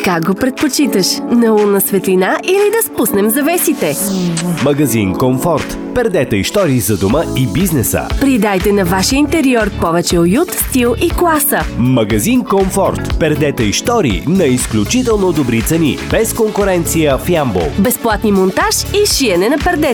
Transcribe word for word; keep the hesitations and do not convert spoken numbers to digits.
Как го предпочиташ? На лунна светлина или да спуснем завесите? Магазин Комфорт. Пердета и штори за дома и бизнеса. Придайте на вашия интериор повече уют, стил и класа. Магазин Комфорт. Пердета и штори на изключително добри цени. Без конкуренция в Ямбол. Безплатни монтаж и шиене на пердета.